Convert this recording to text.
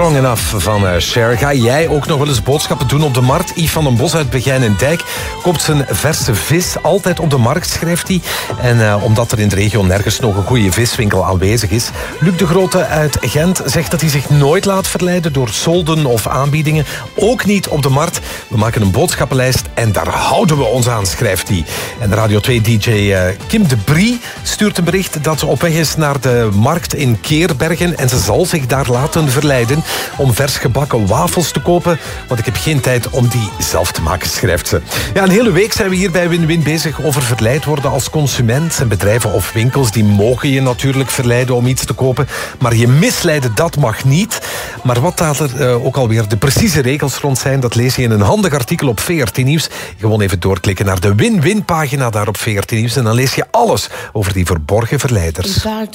Strong Enough van Cher. Ga jij ook nog wel eens boodschappen doen op de markt? Yves van den Bos uit Begijn en Dijk koopt zijn verse vis altijd op de markt, schrijft hij. En omdat er in de regio nergens nog een goede viswinkel aanwezig is. Luc de Grote uit Gent zegt dat hij zich nooit laat verleiden door solden of aanbiedingen. Ook niet op de markt. We maken een boodschappenlijst en daar houden we ons aan, schrijft hij. En de Radio 2-dj Kim de Brie stuurt een bericht dat ze op weg is naar de markt in Keerbergen en ze zal zich daar laten verleiden om vers gebakken wafels te kopen, want ik heb geen tijd om die zelf te maken, schrijft ze. Ja, een hele week zijn we hier bij Win-Win bezig over verleid worden als consument. En bedrijven of winkels die mogen je natuurlijk verleiden om iets te kopen, maar je misleiden, dat mag niet. Maar wat daar ook alweer de precieze regels rond zijn, dat lees je in een handig artikel op VRT Nieuws. Gewoon even doorklikken naar de Win-Win pagina daar op VRT Nieuws en dan lees je alles over die verborgen verleiders.